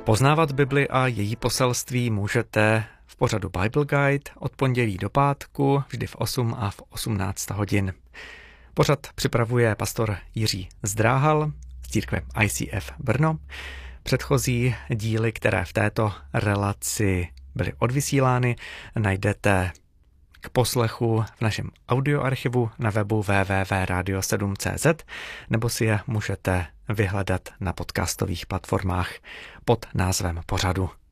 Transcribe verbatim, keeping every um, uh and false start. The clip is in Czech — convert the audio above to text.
Poznávat Bibli a její poselství můžete v pořadu Bible Guide od pondělí do pátku, vždy v osm a v osmnáct hodin. Pořad připravuje pastor Jiří Zdráhal z církve I C F Brno. Předchozí díly, které v této relaci byly odvysílány, najdete k poslechu v našem audioarchivu na webu w w w tečka radio sedm tečka c z nebo si je můžete vyhledat na podcastových platformách pod názvem pořadu